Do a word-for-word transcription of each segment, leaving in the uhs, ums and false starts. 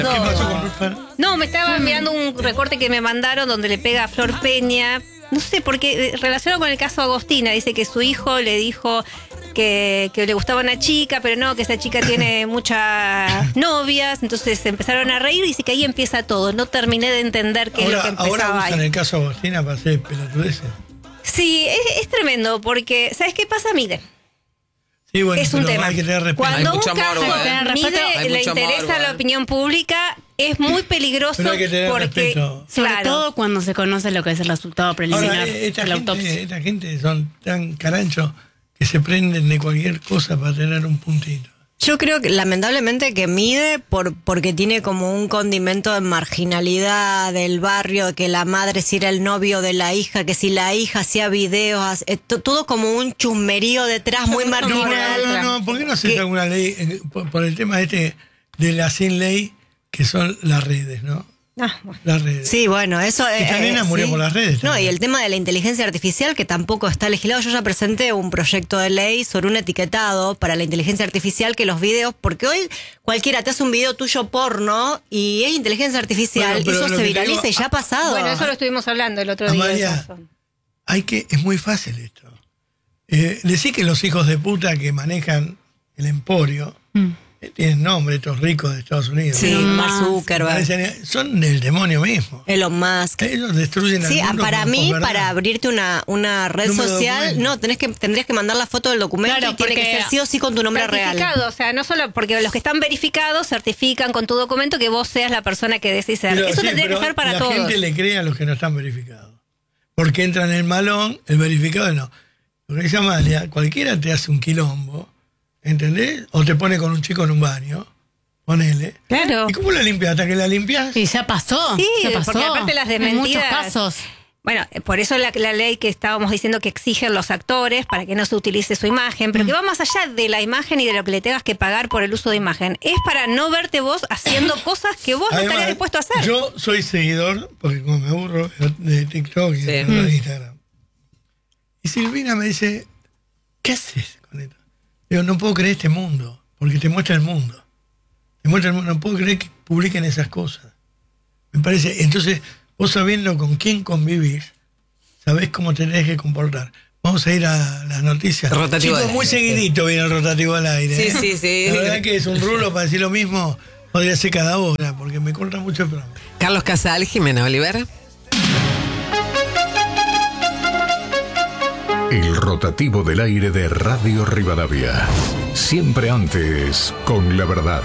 ¿Qué pasó con Ruth? No, me estaba mirando un recorte que me mandaron donde le pega a Flor Peña. No sé, porque relacionado con el caso Agostina, dice que su hijo le dijo que, que le gustaba una chica, pero no, que esa chica tiene muchas novias, entonces se empezaron a reír y dice que ahí empieza todo. No terminé de entender qué ahora, es lo que empezaba ahora usan ahí. el caso Agostina para hacer pelotudeces. Sí, es, es tremendo, porque ¿sabes qué pasa? Mide. Sí, bueno, Es un tema. hay que tener respeto. Cuando Hay un mucho caso morbo, ¿eh? mide, Hay le mucho interesa morbo, a la ¿eh? opinión pública, es muy peligroso. Pero hay que tener porque, respeto. Sobre claro, todo cuando se conoce lo que es el resultado preliminar Ahora, esta de la gente, autopsia. esta gente son tan caranchos que se prenden de cualquier cosa para tener un puntito. Yo creo que lamentablemente que mide por porque tiene como un condimento de marginalidad del barrio, que la madre si era el novio de la hija, que si la hija hacía videos, eh, to- todo como un chusmerío detrás muy No, marginal. no, no, no, ¿por qué no se ¿Qué? saca una ley eh, por, por el tema este de la sin ley que son las redes, ¿no? Ah, bueno. Las redes. Sí, bueno, eso es. Esta nena murió por las redes No, también. y el tema de la inteligencia artificial que tampoco está legislado. Yo ya presenté un proyecto de ley sobre un etiquetado para la inteligencia artificial que los videos, porque hoy cualquiera te hace un video tuyo porno y es inteligencia artificial, Bueno, pero eso lo se que viraliza digo, y ya ha pasado. Bueno, eso lo estuvimos hablando el otro día. Amalia, eso. hay que, es muy fácil esto. Eh, decir que los hijos de puta que manejan el emporio Mm. eh, tienen nombre, estos ricos de Estados Unidos. Sí, Elon Mark Musk. Zuckerberg, Parecen- son del demonio mismo. Elon Musk. Ellos destruyen al Sí, mundo para con mí, posverdad. para abrirte una, una red Número de social, documento. no, tenés que, tendrías que mandar la foto del documento Claro, y tiene que porque- ser sí o sí con tu nombre real. Certificado, o sea, no solo porque los que están verificados certifican con tu documento que vos seas la persona que decís ser. Pero Eso sí, tendría que pero ser para la todos. gente le cree a los que no están verificados. Porque entran en el malón, el verificado no. Lo que dice Amalia, cualquiera te hace un quilombo, ¿entendés? O te pone con un chico en un baño, ponele. Claro. ¿Y cómo la limpias? Hasta que la limpias. Y ya pasó. Sí, ya pasó. porque aparte las En muchos desmentidas- casos. Bueno, eh, por eso la, la ley que estábamos diciendo que exigen los actores para que no se utilice su imagen, pero que va más allá de la imagen y de lo que le tengas que pagar por el uso de imagen. Es para no verte vos haciendo cosas que vos no Además, estarías dispuesto a hacer. Yo soy seguidor, porque como me aburro de TikTok y Sí. de Mm. Instagram. Y Silvina me dice, ¿qué haces con esto? Digo, no puedo creer este mundo, porque te muestra el mundo. Te muestra el mundo, no puedo creer que publiquen esas cosas. Me parece, entonces, vos sabiendo con quién convivís, sabés cómo tenés que comportar. Vamos a ir a las noticias. Rotativo Chicos, al muy aire, seguidito viene el rotativo al aire. Sí, ¿eh? sí, sí. La verdad que es un rulo para decir lo mismo, podría ser cada hora, porque me corta mucho el programa. Carlos Casal, Jimena Oliver. El rotativo del aire de Radio Rivadavia. Siempre antes con la verdad.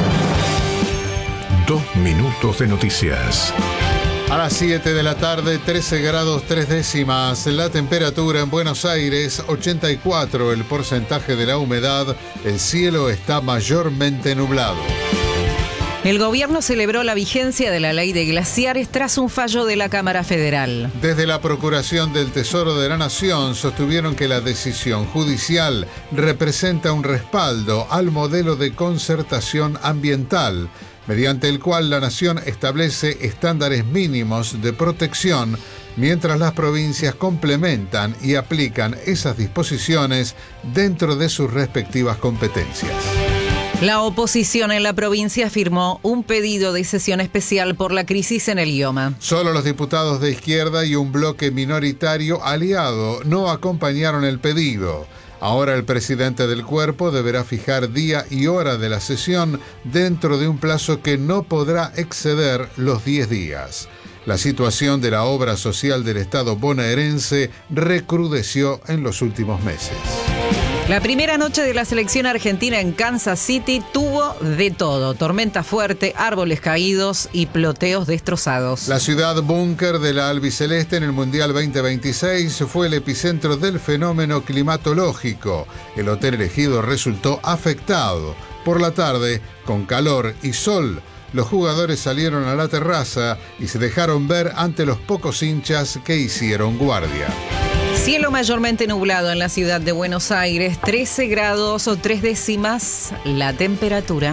Dos minutos de noticias. A las siete de la tarde, trece grados tres décimas. La temperatura en Buenos Aires, ochenta y cuatro el porcentaje de la humedad. El cielo está mayormente nublado. El gobierno celebró la vigencia de la ley de glaciares tras un fallo de la Cámara Federal. Desde la Procuración del Tesoro de la Nación sostuvieron que la decisión judicial representa un respaldo al modelo de concertación ambiental, mediante el cual la Nación establece estándares mínimos de protección, mientras las provincias complementan y aplican esas disposiciones dentro de sus respectivas competencias. La oposición en la provincia firmó un pedido de sesión especial por la crisis en el IOMA. Solo los diputados de izquierda y un bloque minoritario aliado no acompañaron el pedido. Ahora el presidente del cuerpo deberá fijar día y hora de la sesión dentro de un plazo que no podrá exceder los diez días. La situación de la obra social del Estado bonaerense recrudeció en los últimos meses. La primera noche de la selección argentina en Kansas City tuvo de todo: tormenta fuerte, árboles caídos y ploteos destrozados. La ciudad búnker de la albiceleste en el Mundial veinte veintiséis fue el epicentro del fenómeno climatológico. El hotel elegido resultó afectado. Por la tarde, con calor y sol, los jugadores salieron a la terraza y se dejaron ver ante los pocos hinchas que hicieron guardia. Cielo mayormente nublado en la ciudad de Buenos Aires, trece grados o tres décimas la temperatura.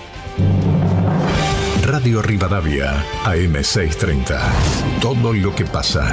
Radio Rivadavia, A M seiscientos treinta. Todo lo que pasa.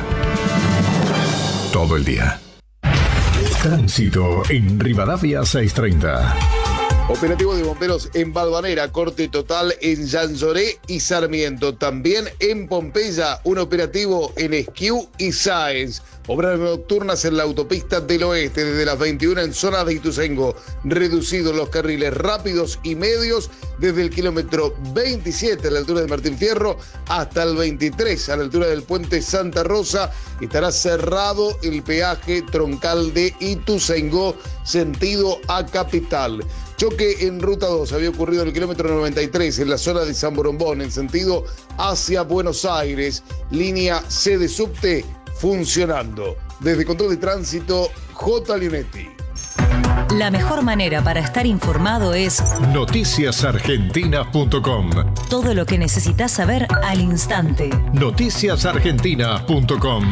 Todo el día. Tránsito en Rivadavia seiscientos treinta. Operativo de bomberos en Balvanera, corte total en Llanzoré y Sarmiento. También en Pompeya, un operativo en Esquiú y Sáenz. Obras nocturnas en la autopista del oeste, desde las veintiuna en zona de Ituzaingó. Reducidos los carriles rápidos y medios desde el kilómetro veintisiete a la altura de Martín Fierro hasta el veintitrés a la altura del puente Santa Rosa. Estará cerrado el peaje troncal de Ituzaingó, sentido a Capital. Choque en Ruta dos había ocurrido en el kilómetro noventa y tres en la zona de San Borombón, en sentido hacia Buenos Aires. Línea C de subte funcionando. Desde Control de Tránsito, J. Leonetti. La mejor manera para estar informado es noticias argentinas punto com. Todo lo que necesitas saber al instante. noticias argentinas punto com.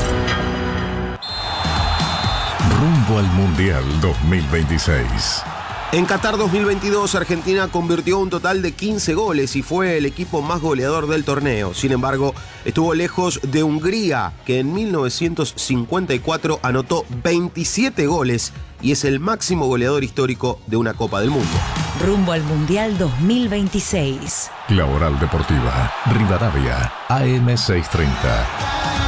Rumbo al Mundial dos mil veintiséis. En Qatar dos mil veintidós, Argentina convirtió un total de quince goles y fue el equipo más goleador del torneo. Sin embargo, estuvo lejos de Hungría, que en mil novecientos cincuenta y cuatro anotó veintisiete goles y es el máximo goleador histórico de una Copa del Mundo. Rumbo al Mundial dos mil veintiséis. La Oral Deportiva, Rivadavia, A M seiscientos treinta.